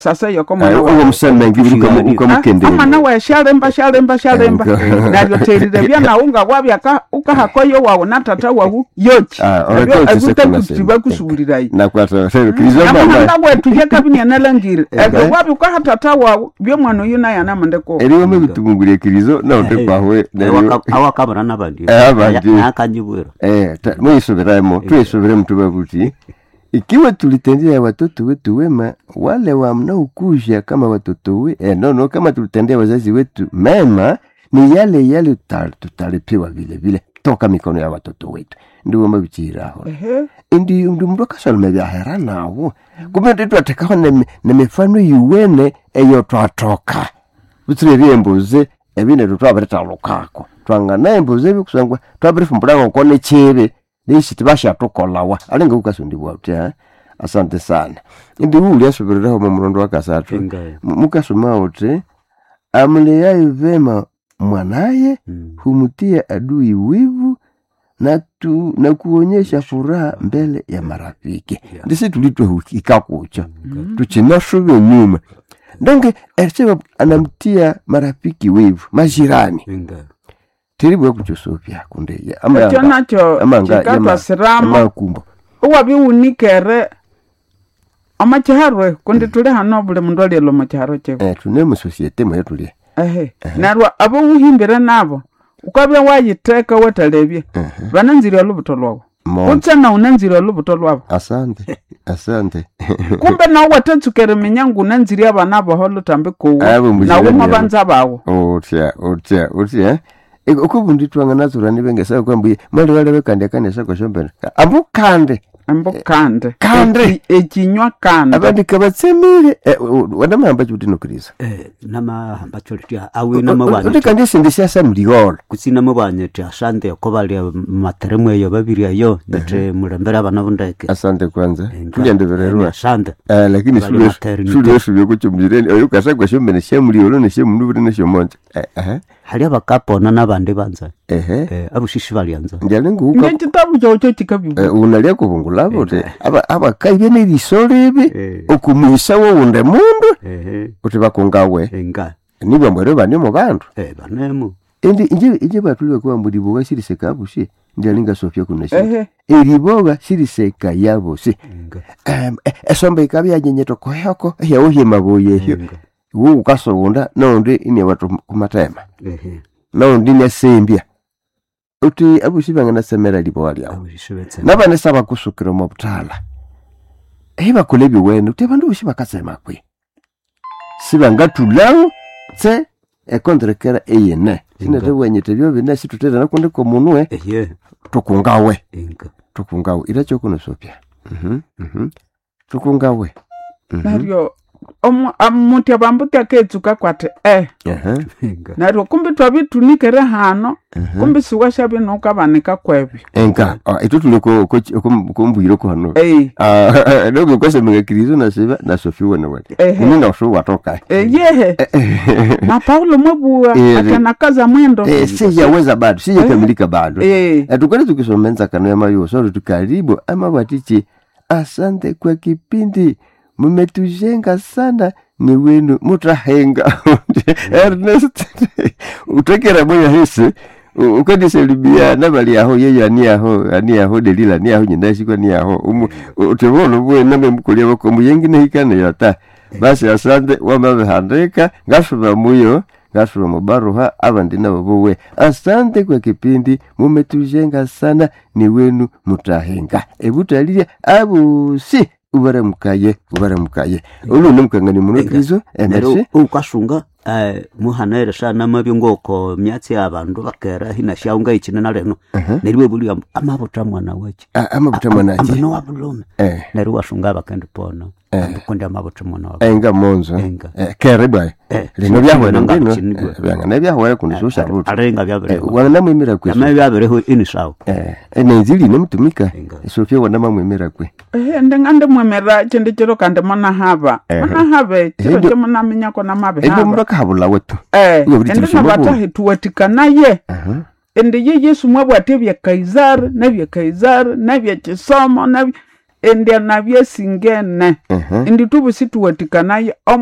sasa yoko mwana wa umusana ngibiruka ukamukende amana wa shalemba nalyo terire bya na unga wabya ukahakoyo wawe na tata wawe yoki abutakutsiba kusubulirai nakwata kirizo baba wetu yakabini analangire wabya ukahatata wawe byo mwana uyu naye anamandeko eriwe mubitubunguriye kirizo na ute kwawe awakabana nabandi nakanyibwera mwisubiramo twisubire mtubabuti. Ikiwa tulitendea watoto wetu wema, wale wanaokuja kama watoto wetu kama tulitendea wazazi wetu mema, ni yale tutalipiwa vile toka mikono ya watoto wetu. Ndio mabitiraho ndi mndu kashalme bya hera nawo kumbe nditu atakaho ne mifano yuwene eyo twatoka butirire embuze ebine tutwabareta lokako twangana embuze bikusangwa twabirifumbura ngo ne chebe nishi tibasha tokolawa alinga ukasundibwa uta. Asante sana. Ndi uli asubiriraho mu murondo wakasatu mukasoma wote amleyaye vema mwanaye humutia adui wivu na kuonyesha furaha mbele ya marafiki. Ndisi tulitwe ikakucha tuchinashube nyuma ndonge ersewa anamtia marafiki wivu majirani teribu kuchosopya kunde nacho chikata sirama kumbo uwabi unikere amachiharwe kunde tuli hano bule mundu alelo machiharo cheko tune mu societe mo tuli narwa abo uhimbira nabo ukabya wayiteka watalebye bananzira lubuto lwawo utsana unanzira lubuto lwawo. Asante kumbe na watatsukere minyangu nanzira abana bo holo tambe ko na wuma banza bawo otya ukubundi twanga nazura nibengesa kwambuye mali wale bekande kanesa ko shombera ambukande ekinywa kande abandi kabatsemire wadamamba chutino kriza nama ambachotia awe nama banye ndikandi sindisha samliol kusina mabanye tia sande kobali materemo yo babiri ayo ndete mulembera abana bundeke. Asante kwanza tugende bererwa sande lakini sulu kuchumjireni oyo kasa kwa shombera shamliol ne shamunubire ne shomonje hali abakapona nabandi banza abushishi balianza njalengo uka ngitabu cyo kikabi unalia kubungula bote aba kaibe ne bisolebe okumisa wo unde mundu uti bakungawe niba mbere bane mu bantu banemu inje batulwe kwa mbudiboga siriseka abushi njalinga sofia kuneshi eriboga siriseka yabushi esombe kabya nyenyeto koyako yawohye maboye hyo wo ukasonda nonde ine watu kumatema nonde ne sembia uti abushi bangana semera libwali aho nabane saba kusukira mu butala eba kulebi wenu uti bandu bushi bakasema kwe sibanga tulawo tse ekontrekera eyene sinete wenyete byo bine situtera nakonde ko munwe tukungawe iracho kuno sopya tukungawe naryo amuti abambuti akezuka kwate naryo kumbe twabitunikere hano kumbe siwashabe nokabanika kwebyo enka ito tuliko kumbuyiro ko hano dogo kwese mungekirizo na siba na Sofia wona wati nina usho watoka na Paulo mwebuwa akana kaza mwendo sijaweza bado sijakamilika bado tukale tukisomenza kana ya mayo so tukaribu ama batichi. Asante kwa kipindi mumetujenga sana ni wenu mutahenga Ernest utekera moyo hisi ukadise libia nabali aho yeye ani aho delila ni aho nyindashi kwa ni aho utebono bwe nambe mukulia bako muyengine hikane yata basi. Asante wamabehandika ngashura muyo ngashura mubaruha abandi nabo. Asante kwa kipindi mumetujenga sana ni wenu mutahenga ebutalilia abusi ubaramukaye ulu numkangani munokrizo merci ukashunga muhanere sana mabyo ngoko myatsi abantu bakera hina shaunga ichina naleno neriwe buli amabuta mwana wachi no wabulome neriwe washunga bakende pona kundi amabuta mwana wachi enga monzo kere bwa lino byahwe ngino byangana byahwe kunishusha ruto arenga byabere wana mwimira kwe ama byabere ho inishawo nenzili nemutumika Sofia wana mwimira kwe ndengande mwemera chendechero kande mona haba chiro chemona minyako na mabe haba habula wetu ndina batahe tuwatika naye ende Yesu mwabwate bya Kaisar na bya Chisomo na endya nabye singene indi tubusi tuwatikanayo